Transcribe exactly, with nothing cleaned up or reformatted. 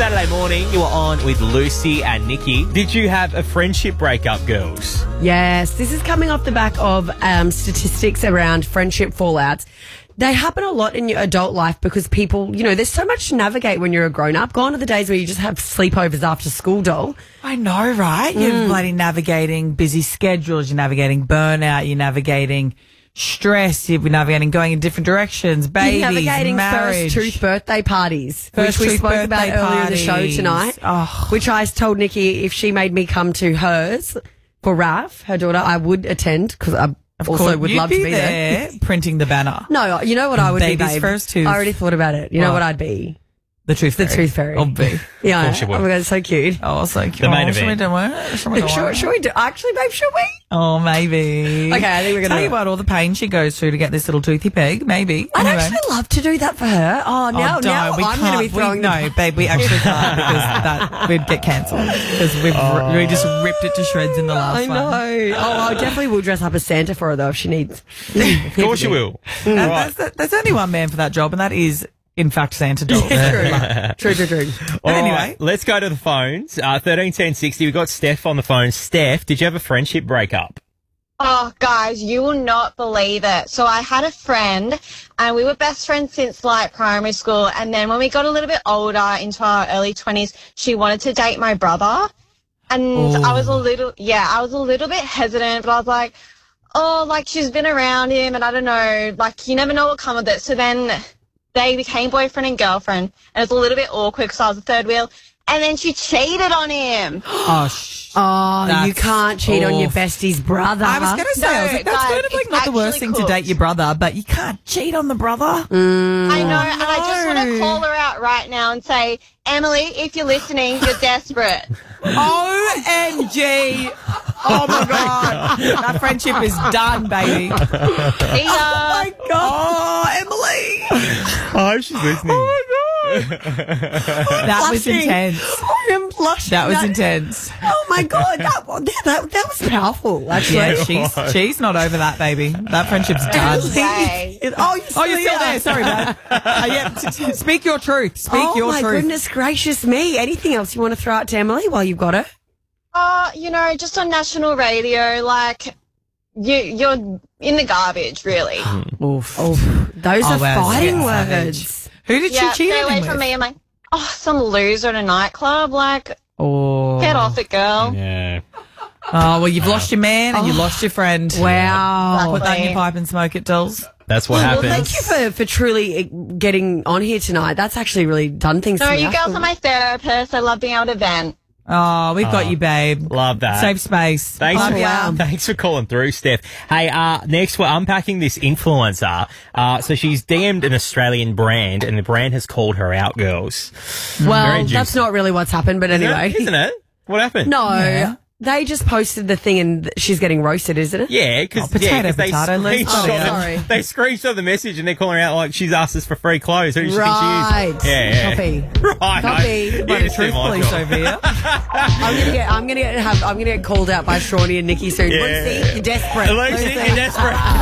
Saturday morning, you were on with Lucy and Nikki. Did you have a friendship breakup, girls? Yes, this is coming off the back of um, statistics around friendship fallouts. They happen a lot in your adult life because people, you know, there's so much to navigate when you're a grown-up. Gone are the days where you just have sleepovers after school, doll. I know, right? You're Mm. bloody navigating busy schedules, you're navigating burnout, you're navigating stress, you're navigating going in different directions, babies, You're navigating marriage. first truth birthday parties, First which we truth spoke about birthday earlier in the show parties. tonight, Oh. which I told Nikki if she made me come to hers for Raf, her daughter, I would attend because I Of also course, would you'd love be to be there. there printing the banner. No, you know what I would Baby's be, babe? first tooth. I already thought about it. You know What? what I'd be? The truth The fairy. tooth fairy. Oh, be. Yeah. course you would. Oh my God, it's so cute. Oh, so cute. The main oh, should we event. do it? Should we do Should, it? should we do? Actually, babe, should we? Oh, maybe. Okay, I think we're gonna Tell do you it. what, all the pain she goes through to get this little toothy peg, maybe. I'd Anyway. actually love to do that for her. Oh, now, oh, now don't. we I'm can't. going to be throwing we, the No, babe, we actually can't because that we'd get cancelled because we've Oh. we just ripped it to shreds in the last I one. know. Oh, I definitely will dress up as Santa for her though if she needs. Of course you will. And Right. there's, there's only one man for that job, and that is, in fact, Santa Dog. True, true, true. All anyway. right, let's go to the phones. Uh, thirteen ten sixty. We've got Steph on the phone. Steph, did you have a friendship breakup? Oh, guys, you will not believe it. So I had a friend, and we were best friends since, like, primary school. And then when we got a little bit older, into our early twenties, she wanted to date my brother. And Ooh. I was a little, yeah, I was a little bit hesitant, but I was like, oh, like, she's been around him, and I don't know, like, you never know what'll come of it. So then they became boyfriend and girlfriend, and it was a little bit awkward because I was a third wheel. And then she cheated on him. Oh, sh- Oh, you That's can't cheat on your awful. bestie's brother. I was going to say, I was No, like, that's guys, kind of like it's not the worst actually thing to cooked. date your brother, but you can't cheat on the brother. I know, and I just want no. to call her out right now and say, Emily, if you're listening, you're desperate. O M G. Oh, my God. That friendship is done, baby. See ya. Oh, Emily. I hope she's listening. That was Blushing. intense. I'm blushing. That was intense. Oh my God, that, wa- that, that, that was powerful, actually. Yeah, it she's, was. she's not over that, baby. That friendship's done. Okay. Oh, you're still, Oh, you're still here. there. Sorry, man. Uh, yeah, t- t- speak your truth. Speak Oh your my truth. goodness gracious me. Anything else you want to throw out to Emily while you've got her? Oh, you know, just on national radio, like, you, you're in the garbage, really. Oof. Those Oh, are wow, fighting yeah, words. savage. Who did Yeah, she cheat stay on away him from with? me. I'm like, oh, some loser at a nightclub. Like, Oh. get off it, girl. Yeah. Oh, well, you've lost your man and you lost your friend. Wow. Put that in your Exactly. pipe and smoke it, dolls. That's what Well, happens. thank you for, for truly uh, getting on here tonight. That's actually really done things No, for me. you I girls feel- are my therapist. I love being able to vent. Oh, we've got you, babe. Love that. Safe space. Thanks Love for, ya. thanks for calling through, Steph. Hey, uh, next we're unpacking this influencer. Uh, so she's D M'd an Australian brand and the brand has called her out, girls. Well, Very that's juicy. not really what's happened, but anyway. Isn't it? What happened? No, Yeah. they just posted the thing and th- she's getting roasted, isn't it? Yeah, because Oh, potato, yeah, 'cause they potato, let's screenshot not the- out. Sorry. they screenshot the message and they're calling her out like she's asked us for free clothes. Who do you Right. think she is? Yeah, yeah. Copy. Right. Copy. Yeah, Bloody it's truth too much. police over here. I'm gonna get, I'm gonna get, have, I'm gonna get called out by Shawnee and Nikki soon. Yeah. Lucy, you're desperate. Lucy, you're desperate.